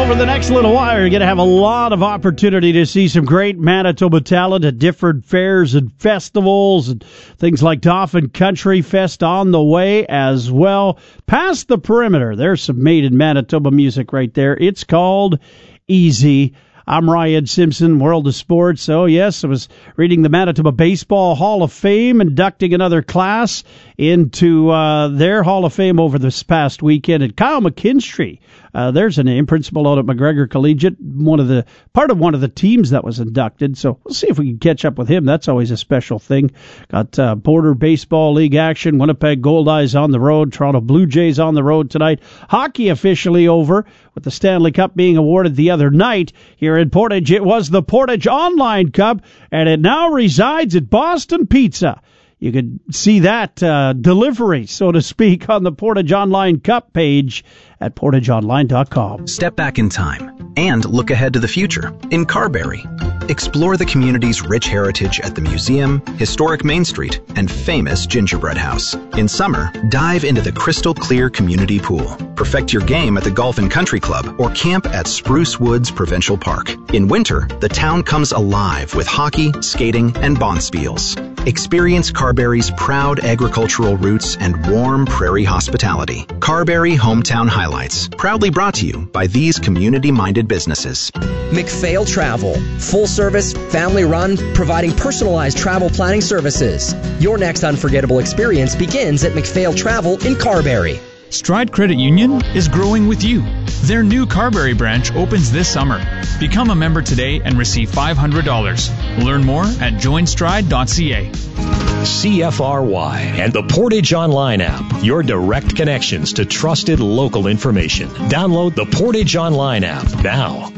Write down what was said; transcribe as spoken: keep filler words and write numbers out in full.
over the next little while, you're going to have a lot of opportunity to see some great Manitoba talent at different fairs and festivals and things like Dauphin Country Fest on the way as well. Past the perimeter, there's some made in Manitoba music right there. It's called Easy. I'm Ryan Simpson, World of Sports. Oh, yes, I was reading the Manitoba Baseball Hall of Fame, inducting another class into uh, their Hall of Fame over this past weekend. And Kyle McKinstry, uh, there's a name, principal out at McGregor Collegiate, one of the part of one of the teams that was inducted. So we'll see if we can catch up with him. That's always a special thing. Got uh, Border Baseball League action, Winnipeg Goldeyes on the road, Toronto Blue Jays on the road tonight. Hockey officially over, with the Stanley Cup being awarded the other night here in Portage. It was the Portage Online Cup, and it now resides at Boston Pizza. You could see that uh, delivery, so to speak, on the Portage Online Cup page at portage online dot com. Step back in time and look ahead to the future in Carberry. Explore the community's rich heritage at the museum, historic Main Street, and famous Gingerbread House. In summer, dive into the crystal clear community pool. Perfect your game at the Golf and Country Club or camp at Spruce Woods Provincial Park. In winter, the town comes alive with hockey, skating, and bonspiels. Experience Carberry's proud agricultural roots and warm prairie hospitality. Carberry Hometown Highlights, proudly brought to you by these community-minded businesses. McPhail Travel, full service, family run, providing personalized travel planning services. Your next unforgettable experience begins at McPhail Travel in Carberry. Stride Credit Union is growing with you. Their new Carberry branch opens this summer. Become a member today and receive five hundred dollars. Learn more at join stride dot c a. C F R Y and the Portage Online app, your direct connections to trusted local information. Download the Portage Online app now.